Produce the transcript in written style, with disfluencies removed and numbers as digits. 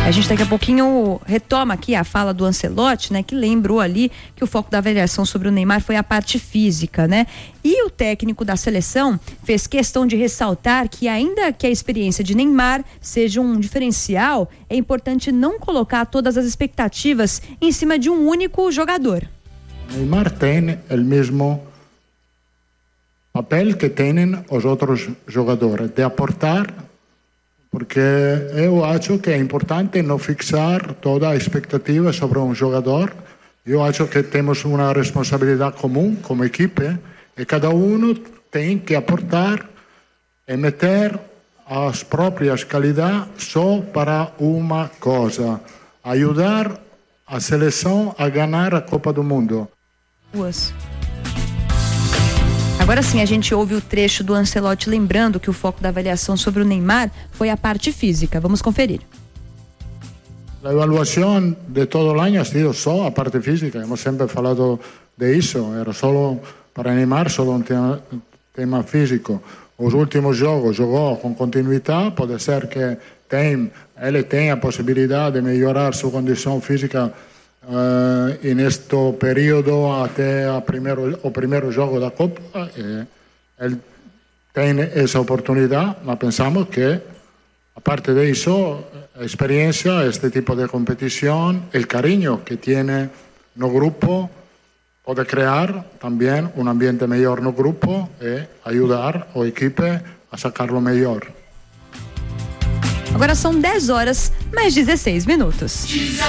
A gente daqui a pouquinho retoma aqui a fala do Ancelotti, né, que lembrou ali que o foco da avaliação sobre o Neymar foi a parte física, né? E o técnico da seleção fez questão de ressaltar que, ainda que a experiência de Neymar seja um diferencial, é importante não colocar todas as expectativas em cima de um único jogador. Neymar tem o mesmo papel que têm os outros jogadores, de aportar, porque eu acho que é importante não fixar toda a expectativa sobre um jogador. Eu acho que temos uma responsabilidade comum como equipe e cada um tem que aportar e meter as próprias qualidades só para uma coisa: ajudar a seleção a ganhar a Copa do Mundo. Agora sim, a gente ouve o trecho do Ancelotti lembrando que o foco da avaliação sobre o Neymar foi a parte física. Vamos conferir. A avaliação de todo o ano ha sido só a parte física. Hemos sempre falado de isso. Era só para Neymar, só um tema físico. Os últimos jogos jogou com continuidade. Pode ser que ele tenha a possibilidade de melhorar sua condição física neste período até o primeiro jogo da Copa. Ele tem essa oportunidade, mas pensamos que, a parte disso, a experiência, este tipo de competição, o carinho que tem no grupo, pode criar também um ambiente melhor no grupo e ajudar a equipe a sacar o melhor. Agora são 10 horas mais 16 minutos.